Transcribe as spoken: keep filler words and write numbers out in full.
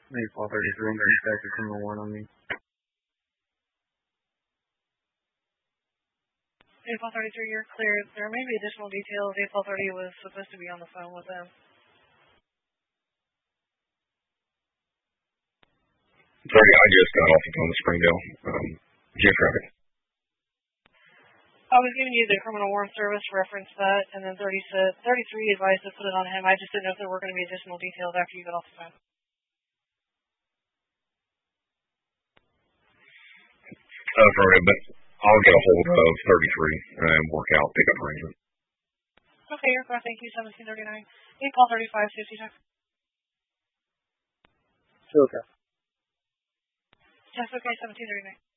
Maybe four thirty-three, I'm going to stack the criminal warrant on me. April thirty-three, you're clear. There may be additional details. April thirty was supposed to be on the phone with them. Sorry, I just got off the phone with Springdale. Um, Jeff Rabbit. I was giving you the criminal warrant service, reference that, and then thirty said, thirty-three advised to put it on him. I just didn't know if there were going to be additional details after you got off the phone. Uh, sorry, but I'll get a hold of thirty-three and work out pickup arrangement. Okay, you're correct. Thank you, seventeen thirty-nine. You can call thirty-five fifty check. Still okay. Yes, okay, seventeen thirty-nine.